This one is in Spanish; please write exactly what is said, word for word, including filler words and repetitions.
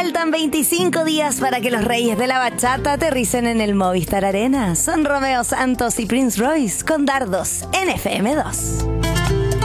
Faltan veinticinco días para que los reyes de la bachata aterricen en el Movistar Arena. Son Romeo Santos y Prince Royce con Dardos en F M dos.